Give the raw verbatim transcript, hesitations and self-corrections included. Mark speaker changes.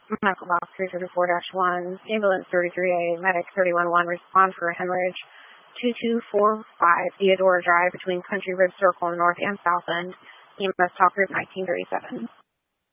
Speaker 1: Medical box three thirty-four dash one, ambulance thirty-three A, medic thirty-one one, respond for a hemorrhage. two two four five Theodora Drive between Country Ridge Circle and North and South End. E M S talk group nineteen thirty-seven.